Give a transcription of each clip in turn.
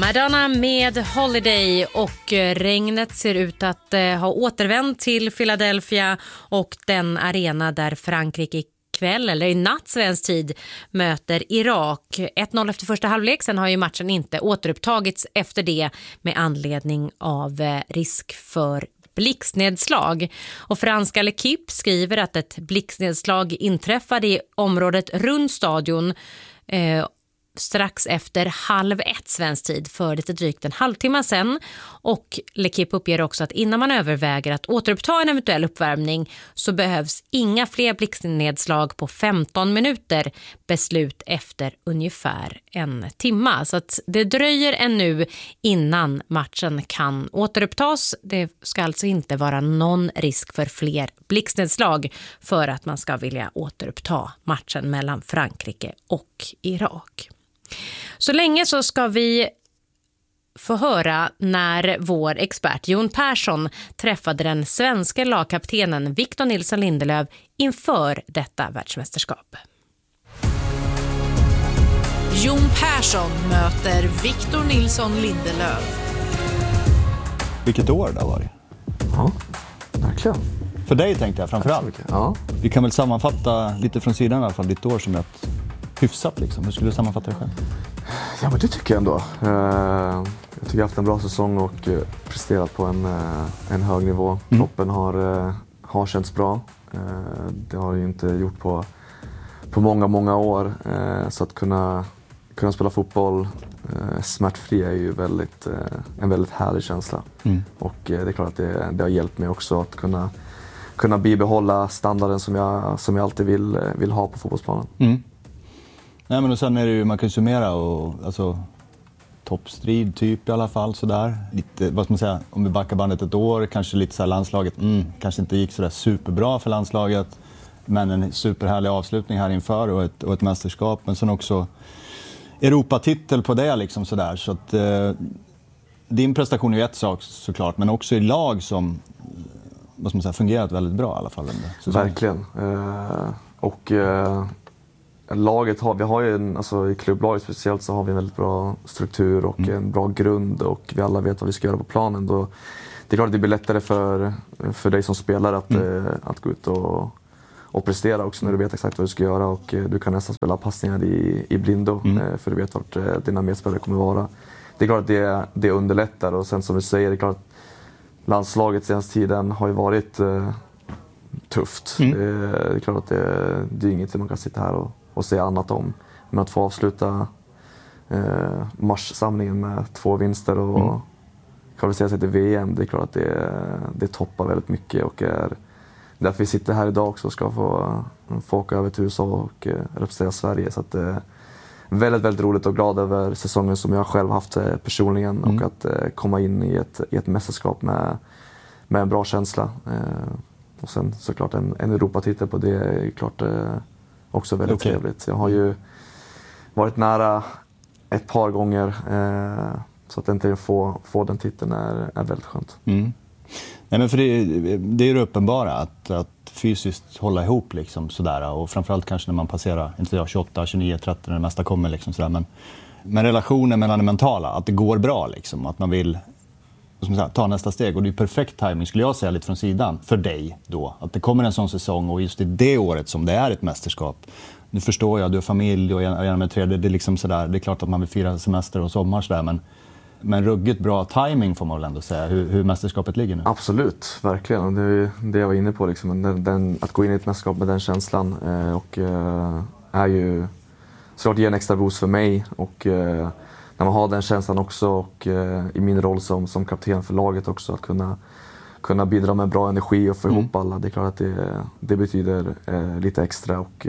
Madonna med Holiday, och regnet ser ut att ha återvänt till Philadelphia och den arena där Frankrike kväll eller i natt svensk tid möter Irak. 1-0 efter första halvlek, sen har ju matchen inte återupptagits efter det med anledning av risk för blixtnedslag. Och franska L'Equipe skriver att ett blixtnedslag inträffade i området runt stadion strax efter 12:30 svensk tid för lite drygt en halvtimme sedan. Och L'Equipe uppger också att innan man överväger att återuppta en eventuell uppvärmning så behövs inga fler blixtnedslag på 15 minuter, beslut efter ungefär en timme. Så att det dröjer ännu innan matchen kan återupptas. Det ska alltså inte vara någon risk för fler blixtnedslag för att man ska vilja återuppta matchen mellan Frankrike och Irak. Så länge så ska vi få höra när vår expert Jon Persson träffade den svenska lagkaptenen Victor Nilsson Lindelöf inför detta världsmästerskap. Jon Persson möter Victor Nilsson Lindelöf. Vilket år det var det? Ja, verkligen. För dig tänkte jag framförallt. Ja. Vi kan väl sammanfatta lite från sidan i alla fall ditt år som ett hyfsat liksom. Hur skulle du sammanfatta det själv? Ja, men det tycker jag ändå. Jag tycker jag har haft en bra säsong och presterat på en hög nivå. Kroppen har känts bra. Det har ju inte gjort på många år. Så att kunna spela fotboll smärtfri är ju en väldigt härlig känsla. Och det är klart att det har hjälpt mig också att kunna bibehålla standarden som jag alltid vill ha på fotbollsplanen. Nej, men och sen är det ju, man kan summera och alltså toppstrid typ i alla fall sådär. Lite, vad ska man säga, om vi backar bandet ett år, kanske lite så här landslaget, kanske inte gick så där superbra för landslaget, men en superhärlig avslutning här inför och ett mästerskap, men sen också Europatitel på det liksom sådär, så att din prestation är ju ett sak såklart, men också i lag som, vad ska man säga, fungerat väldigt bra i alla fall. Verkligen. Laget vi har ju alltså i klubblaget speciellt så har vi en väldigt bra struktur och en bra grund, och vi alla vet vad vi ska göra på planen. Då, det är klart att det blir lättare för dig som spelare att gå ut och prestera också när du vet exakt vad du ska göra, och du kan nästan spela passningar i blindo för du vet vart dina medspelare kommer vara. Det är klart att det underlättar, och sen som du säger, det är klart att landslaget senaste tiden har ju varit tufft. Det är klart att det är inget man kan sitta här och säga annat om. Men att få avsluta marssamlingen med 2 vinster och kvalificera sig till VM, det är klart att det toppar väldigt mycket, och är därför vi sitter här idag också och ska få åka över till USA och representera Sverige. Så att det är väldigt, väldigt roligt och glad över säsongen som jag själv haft personligen, och att komma in i ett mästerskap med en bra känsla. Och sen såklart en Europatitel på det är klart också väldigt trevligt. Jag har ju varit nära ett par gånger, så att inte få den titeln är väldigt skönt. Nej, men för det är ju uppenbara att fysiskt hålla ihop liksom sådär, och framförallt kanske när man passerar, inte jag, 28, 29, 30 när det mesta kommer liksom sådär, men relationen mellan det mentala, att det går bra liksom, att man vill ta nästa steg, och det är perfekt timing skulle jag säga lite från sidan för dig då, att det kommer en sån säsong, och just i det året som det är ett mästerskap. Nu förstår jag, du har familj och gärna med 3, det är liksom sådär, det är klart att man vill fira semester och sommar sådär, men ruggigt bra timing får man väl ändå säga, hur mästerskapet ligger nu. Absolut, verkligen. Det jag var inne på liksom, att gå in i ett mästerskap med den känslan och är ju såklart ger en extra boost för mig, och när man har den känslan också, och i min roll som kapten för laget också, att kunna bidra med bra energi och få ihop alla, det är klart att det betyder lite extra, och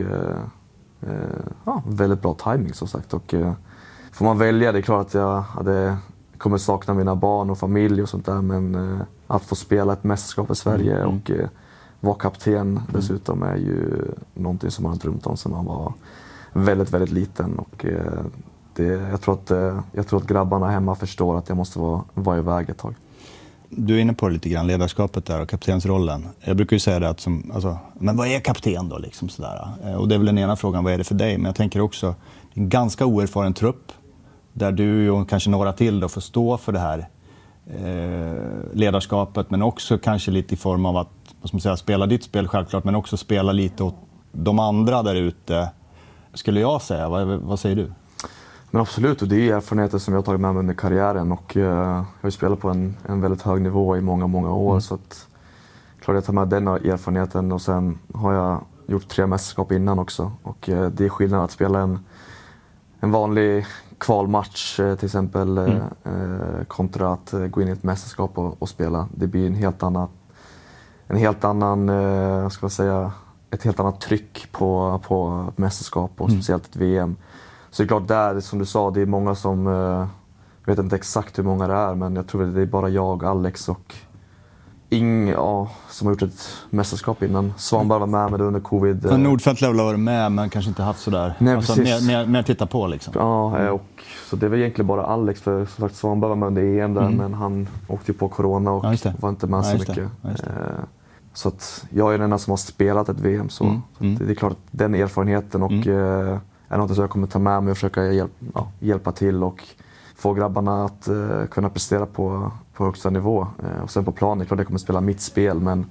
väldigt bra timing som sagt. Och får man välja, det är klart att jag kommer sakna mina barn och familj och sånt där, men att få spela ett mästerskap i Sverige och vara kapten dessutom är ju någonting som man har drömt om sedan man var väldigt, väldigt liten, och jag tror att grabbarna hemma förstår att jag måste vara iväg ett tag. Du är inne på lite grann ledarskapet där och kaptensrollen. Jag brukar ju säga det att men vad är kapten då liksom sådär? Och det är väl den ena frågan, vad är det för dig? Men jag tänker också, en ganska oerfaren trupp. där du och kanske några till då får stå för det här ledarskapet, men också kanske lite i form av att, vad ska man säga, spela ditt spel självklart, men också spela lite åt de andra där ute, skulle jag säga. Vad säger du? Men absolut, och det är erfarenheter som jag har tagit med mig under karriären, och jag har ju spelat på en väldigt hög nivå i många år, så att klart jag tar med den erfarenheten, och sen har jag gjort 3 mästerskap innan också, och det är skillnad att spela en vanlig kvalmatch till exempel kontra att gå in i ett mästerskap och spela. Det blir ett helt annat tryck på ett mästerskap, och speciellt ett VM. Så det är klart, där som du sa, det är många som, jag vet inte exakt hur många det är, men jag tror att det är bara jag, Alex och som har gjort ett mästerskap innan. Svanberg var med det under covid. Så Nordfeldt har varit med, men kanske inte haft sådär. Nej, alltså, mer titta på liksom. Ja, och så det var egentligen bara Alex, för som sagt Svanberg var med under EM där, men han åkte ju på corona och var inte med så mycket. Så att jag är den enda som har spelat ett VM, så det är klart att den erfarenheten och är något som jag kommer ta med mig och försöka hjälpa till och få grabbarna att kunna prestera på högsta nivå. Och sen på plan, det är klart jag kommer spela mitt spel, men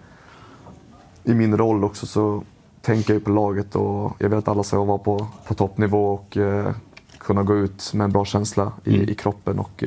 i min roll också så tänker jag på laget, och jag vill att alla ska vara på toppnivå och kunna gå ut med en bra känsla i kroppen och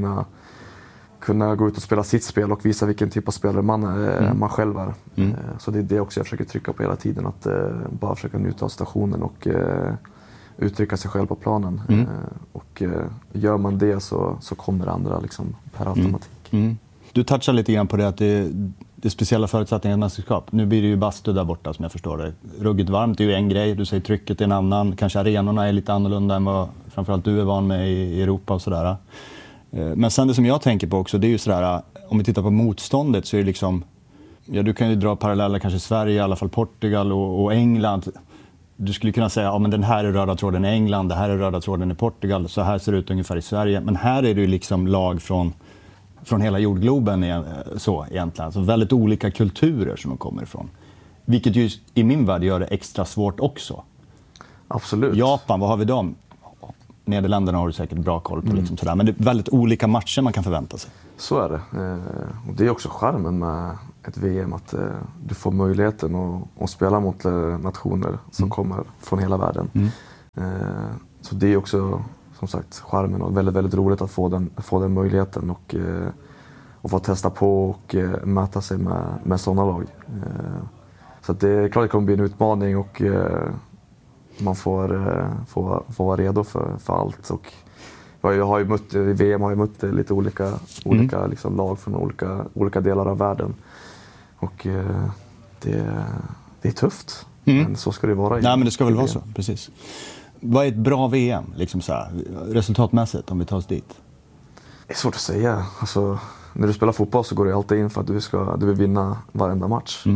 kunna gå ut och spela sitt spel och visa vilken typ av spelare man själv är. Så det är det också jag försöker trycka på hela tiden, att bara försöka njuta av stationen och uttrycka sig själv på planen. Och gör man det så kommer det andra liksom per automatik. Du touchar lite grann på det, att det är speciella förutsättningar i mästerskap. Nu blir det ju bastu där borta som jag förstår det. Ruggigt varmt är ju en grej, du säger trycket är en annan. Kanske arenorna är lite annorlunda än vad framförallt du är van med i Europa och sådär. Men sen det som jag tänker på också, det är ju sådär, om vi tittar på motståndet så är det liksom, du kan ju dra paralleller kanske Sverige, i alla fall Portugal och England. Du skulle kunna säga, men den här är röda tråden i England, det här är röda tråden i Portugal, så här ser det ut ungefär i Sverige. Men här är det ju liksom lag från hela jordgloben så egentligen. Så väldigt olika kulturer som de kommer ifrån. Vilket ju i min värld gör det extra svårt också. Absolut. Japan, vad har vi dem? Nederländerna har du säkert bra koll på. Liksom sådär. Men det är väldigt olika matcher man kan förvänta sig. Så är det. Och det är också charmen med ett VM, att du får möjligheten att spela mot nationer som kommer från hela världen. Så det är också, som sagt, charmen, och väldigt, väldigt roligt att få den möjligheten och få testa på och mäta sig med sådana lag. Så att det är klart att det kommer bli en utmaning, och man får vara redo för allt. Och jag har ju mött, i VM har jag mött lite olika liksom lag från olika delar av världen. Och det är tufft, men så ska det vara. Nej, men det ska väl vara så, precis. Vad är ett bra VM, liksom så här, resultatmässigt, om vi tar oss dit? Det är svårt att säga. Alltså, när du spelar fotboll så går det alltid in för att du vill vinna varenda match.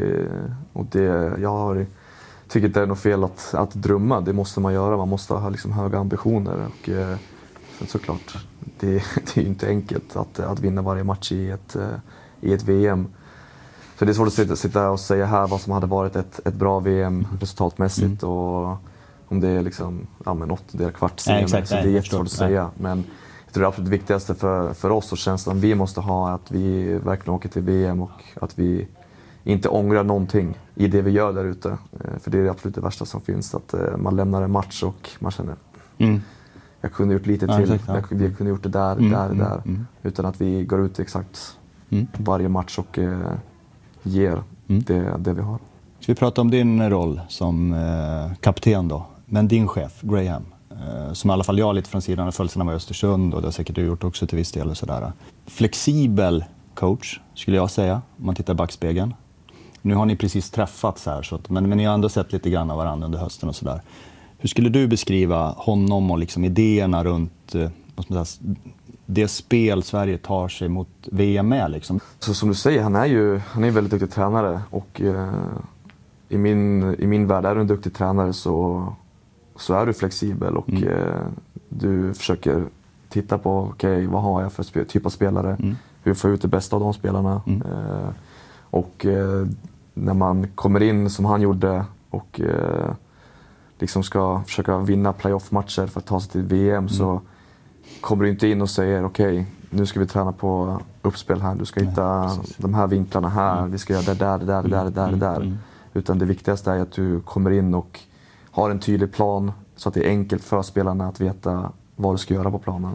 Jag tycker inte det är något fel att drömma. Det måste man göra. Man måste ha liksom höga ambitioner. Och såklart, det är ju inte enkelt att vinna varje match i ett VM. Så det är svårt att sitta och säga här vad som hade varit ett bra VM resultatmässigt. Och om det är liksom, åttondel, kvartsserie. Så det är jättesvårt att säga. Men jag tror det absolut viktigaste för oss och känslan vi måste ha är att vi verkligen åker till VM, och att vi inte ångrar någonting i det vi gör där ute. För det är absolut det värsta som finns, att man lämnar en match och man känner jag kunde gjort lite till, exakt, vi kunde gjort det där. Utan att vi går ut exakt varje match och ger det vi har. Ska vi prata om din roll som kapten då? Men din chef, Graham, som i alla fall jag lite från sidan har följt sedan jag var i Östersund, och det har säkert du gjort också till viss del. Och sådär. Flexibel coach skulle jag säga, om man tittar i backspegeln. Nu har ni precis träffats här, men ni har ändå sett lite grann av varandra under hösten och sådär. Hur skulle du beskriva honom och liksom idéerna runt det spel Sverige tar sig mot VM med? Liksom? Så som du säger, han är en väldigt duktig tränare, och i min värld är du en duktig tränare så är du flexibel, och du försöker titta på vad har jag för typ av spelare, hur får jag ut det bästa av de spelarna. Och när man kommer in som han gjorde och liksom ska försöka vinna playoff-matcher för att ta sig till VM, så kommer du inte in och säger okej, nu ska vi träna på uppspel här, du ska hitta de här vinklarna här, vi ska göra det där. Utan det viktigaste är att du kommer in och har en tydlig plan så att det är enkelt för spelarna att veta vad du ska göra på planen.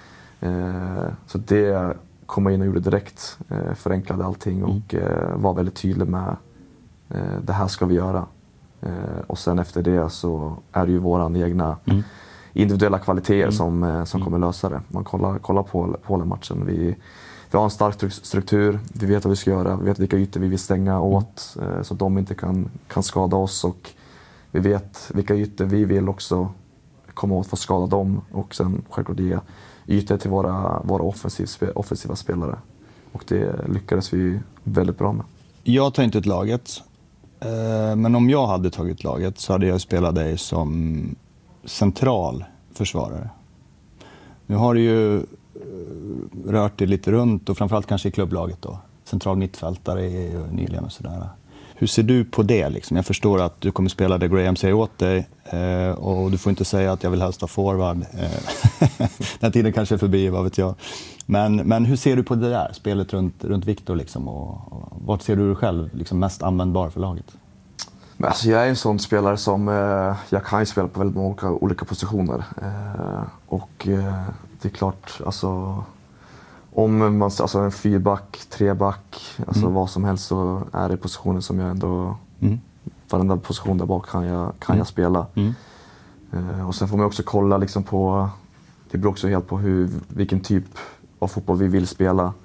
Så det kom jag in och gjorde direkt, förenklade allting och var väldigt tydlig med det här ska vi göra. Och sen efter det så är det ju våran egna individuella kvaliteter som kommer lösa det. Man kollar på Polen-matchen. Vi har en stark struktur, vi vet vad vi ska göra, vi vet vilka ytor vi vill stänga åt så att de inte kan skada oss, och vi vet vilka ytor vi vill också komma åt för att skada dem, och sen självklart ge ytor till våra offensiva spelare. Och det lyckades vi väldigt bra med. Jag tar inte ut laget, men om jag hade tagit laget så hade jag spelat dig som central försvarare. Nu har du ju rört dig lite runt, och framförallt kanske i klubblaget då. Central mittfältare är ju nyligen och sådär. Hur ser du på det liksom? Jag förstår att du kommer spela det Graham säger åt dig, och du får inte säga att jag vill helst ha forward. Den tiden kanske är förbi, vad vet jag. Men hur ser du på det där spelet runt Victor liksom, och vart ser du dig själv liksom mest användbar för laget? Alltså jag är en sån spelare som jag kan ju spela på väldigt många olika positioner. Och det är klart, alltså om man, alltså en 4-back, 3-back, alltså vad som helst, så är det positioner som jag ändå, varenda position där bak kan jag spela. Och sen får man också kolla liksom på, det beror också helt på vilken typ av fotboll vi vill spela.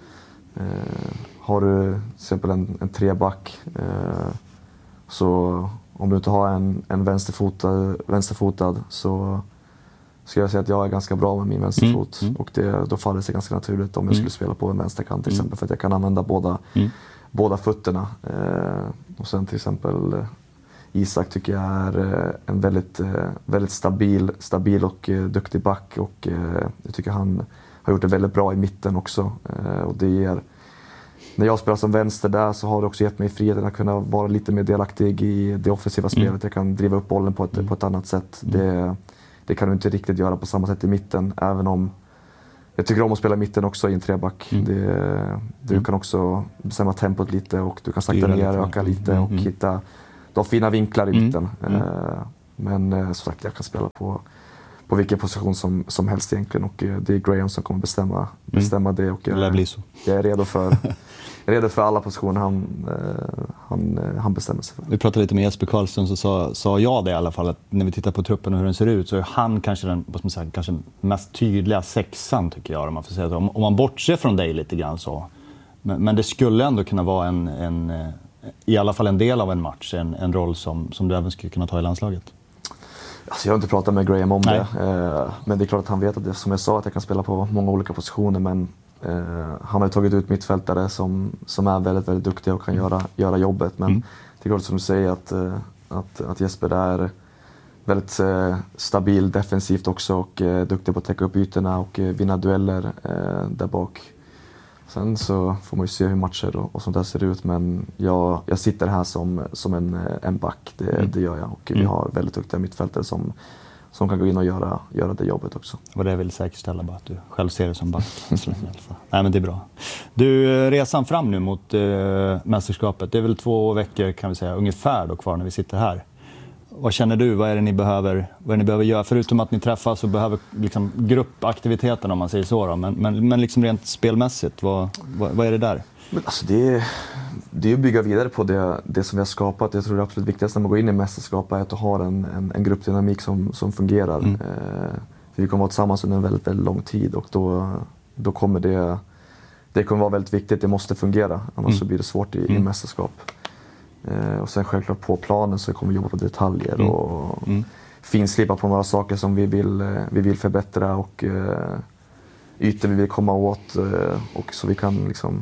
Har du till exempel en 3-back, så om du inte har en vänsterfotad så ska jag säga att jag är ganska bra med min vänsterfot. Och då faller det sig ganska naturligt om jag skulle spela på en vänsterkant till exempel, för att jag kan använda båda fötterna. Och sen till exempel Isak tycker jag är en väldigt stabil och duktig back, och jag tycker han har gjort det väldigt bra i mitten också. Och det ger, när jag spelar som vänster där, så har det också gett mig friheten att kunna vara lite mer delaktig i det offensiva spelet. Jag kan driva upp bollen på ett annat sätt. Det kan du inte riktigt göra på samma sätt i mitten, även om jag tycker om att spela i mitten också i en 3-back. Du kan också bestämma tempot lite, och du kan sakta ner, öka lite och hitta de fina vinklar i mitten. Men som sagt, jag kan spela på vilken position som helst egentligen, och det är Graham som kommer bestämma det, och jag är redo för alla positioner han bestämmer sig för. Vi pratade lite med Jesper Karlsson, så sa jag det i alla fall, att när vi tittar på truppen och hur den ser ut, så är han kanske den, vad ska man säga, kanske mest tydliga sexan, tycker jag, om man får säga så. Om man bortser från dig lite grann så. Men det skulle ändå kunna vara en i alla fall en del av en match, en roll som du även skulle kunna ta i landslaget. Alltså jag har inte pratat med Graham om det, men det är klart att han vet att det, som jag sa, att jag kan spela på många olika positioner, men han har tagit ut mittfältare som är väldigt, väldigt duktiga och kan göra jobbet. Men det är klart som du säger att Jesper är väldigt stabil defensivt också, och duktig på att täcka upp ytorna och vinna dueller där bak. Sen så får man ju se hur matcher och sånt där ser ut, men jag sitter här som en back, det gör jag, och vi har väldigt duktiga mittfältare som kan gå in och göra det jobbet också. Och det vill säkerställa bara att du själv ser det som back. Nej, men det är bra. Du, resan fram nu mot mästerskapet, det är väl 2 veckor kan vi säga ungefär då kvar när vi sitter här. Vad känner du? Vad är det ni behöver göra? Förutom att ni träffas och behöver liksom gruppaktiviteten, om man säger så då. Men liksom rent spelmässigt, vad är det där? Men alltså det är att bygga vidare på det som vi har skapat. Jag tror det absolut viktigaste när man går in i mästerskap är att du har en gruppdynamik som fungerar. För vi kommer vara tillsammans under en väldigt, väldigt lång tid, och då kommer det kommer vara väldigt viktigt. Det måste fungera, annars så blir det svårt i mästerskap. Och sen självklart på planen så kommer vi jobba på detaljer och finslipa på några saker som vi vill förbättra, och ytor vi vill komma åt, och så vi kan liksom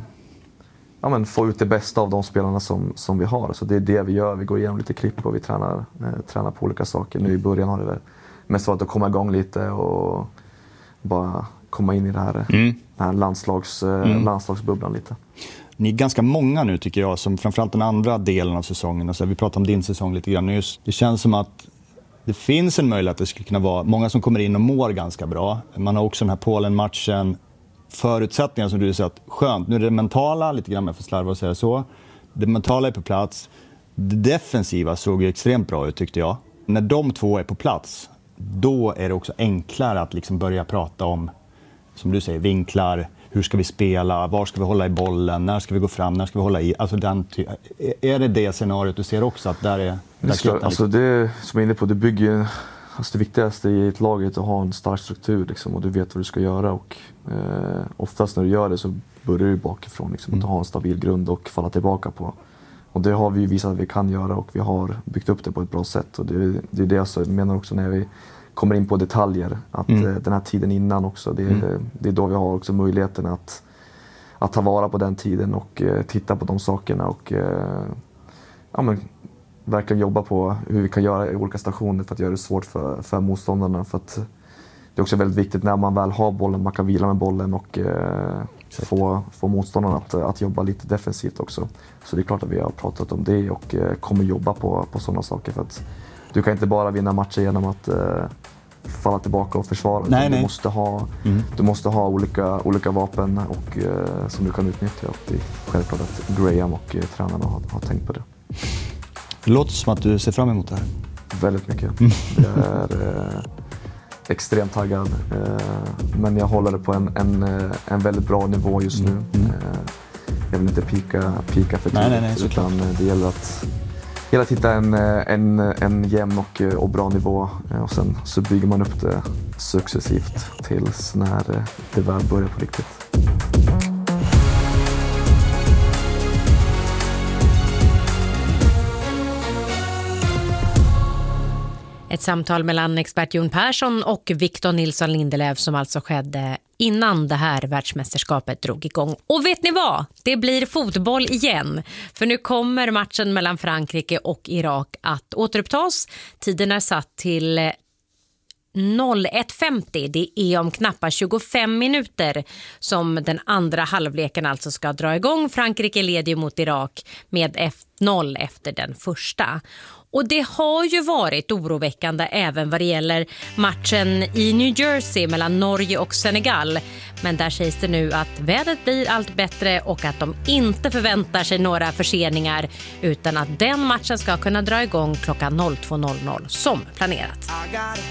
få ut det bästa av de spelarna som vi har. Så det är det vi gör. Vi går igenom lite klipp och vi tränar på olika saker. Nu i början har det väl mest varit att komma igång lite och bara komma in i det här landslagsbubblan lite. Ni är ganska många nu, tycker jag, som framförallt den andra delen av säsongen. Alltså, vi pratar om din säsong lite grann. Det känns som att det finns en möjlighet att det skulle kunna vara många som kommer in och mår ganska bra. Man har också den här Polen-matchen, förutsättningar som du säger att skönt, nu är det mentala, lite grann med för slarva och säga så. Det mentala är på plats. Det defensiva såg ju extremt bra ut tyckte jag. När de två är på plats, då är det också enklare att liksom börja prata om, som du säger, vinklar. Hur ska vi spela? Var ska vi hålla i bollen? När ska vi gå fram? När ska vi hålla i? Alltså är det scenariot du ser också att där är... Alltså det som jag är inne på, det bygger... Alltså det viktigaste i ett lag är att ha en stark struktur liksom, och du vet vad du ska göra. Och, oftast när du gör det så börjar du bakifrån. Liksom, att ha en stabil grund och falla tillbaka på. Och det har vi visat att vi kan göra och vi har byggt upp det på ett bra sätt. Och det är det jag menar också när vi kommer in på detaljer. Att den här tiden innan också, det är då vi har också möjligheten att ta vara på den tiden och titta på de sakerna. Och verkligen jobba på hur vi kan göra i olika stationer för att göra det svårt för motståndarna. För att det är också väldigt viktigt när man väl har bollen, man kan vila med bollen och få motståndarna att jobba lite defensivt också. Så det är klart att vi har pratat om det och kommer jobba på sådana saker. För att du kan inte bara vinna matcher genom att falla tillbaka och försvara. Nej. Du måste ha olika vapen och, som du kan utnyttja. Och det är självklart att Graham och tränarna har tänkt på det. Det låter som att du ser fram emot det här. Väldigt mycket. Jag är extremt taggad. Men jag håller det på en väldigt bra nivå just nu. Jag vill inte pika för tidigt. Nej, utan det gäller att hitta en jämn och bra nivå. Och sen så bygger man upp det successivt tills när det väl börjar på riktigt. Ett samtal mellan expert Jon Persson och Victor Nilsson Lindelöf som alltså skedde innan det här världsmästerskapet drog igång. Och vet ni vad? Det blir fotboll igen. För nu kommer matchen mellan Frankrike och Irak att återupptas. Tiden är satt till 01.50. Det är om knappt 25 minuter som den andra halvleken alltså ska dra igång. Frankrike leder mot Irak med 1-0 efter den första. Och det har ju varit oroväckande även vad det gäller matchen i New Jersey mellan Norge och Senegal. Men där sägs det nu att vädret blir allt bättre och att de inte förväntar sig några förseningar utan att den matchen ska kunna dra igång klockan 02.00 som planerat.